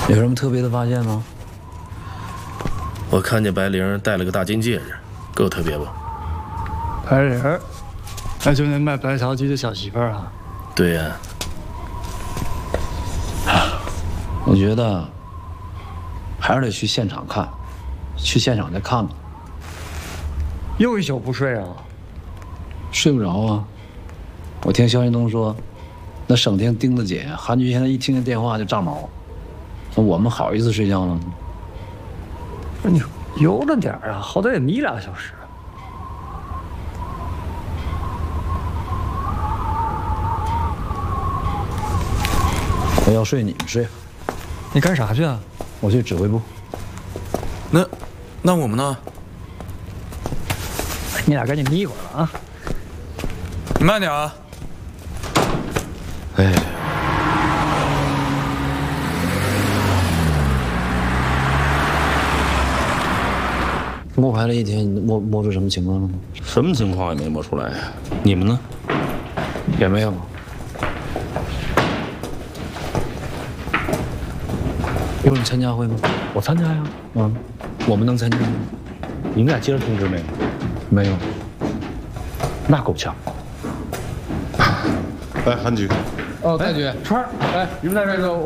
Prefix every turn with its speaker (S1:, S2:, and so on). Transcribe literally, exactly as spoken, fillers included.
S1: 有什么特别的发现吗？
S2: 我看见白玲戴了个大金戒指，够特别不？
S3: 白玲儿，那就那卖白桃鸡的小媳妇儿啊？
S2: 对呀、
S1: 啊。我觉得还是得去现场看，去现场再看看。
S3: 又一宿不睡啊？
S1: 睡不着啊！我听肖云东说，那省厅盯得紧，韩局现在一听见电话就炸毛。那我们好意思睡觉了？
S3: 你悠着点啊，好歹也眯俩小时。
S1: 我要睡，你们睡。
S3: 你干啥去啊？
S1: 我去指挥部。
S4: 那，那我们呢？
S3: 你俩赶紧眯会儿了啊！
S4: 你慢点啊！
S1: 哎。摸排了一天，你摸摸出什么情况了吗？
S2: 什么情况也没摸出来。你们呢？
S1: 也没有。有你参加会吗？
S3: 我参加呀。
S1: 嗯，我们能参加吗？
S3: 你们俩接着通知没有？
S1: 没有。
S3: 那够呛。
S5: 来，韩局。
S6: 哦，戴局，
S3: 川儿，
S6: 来，你们在这个。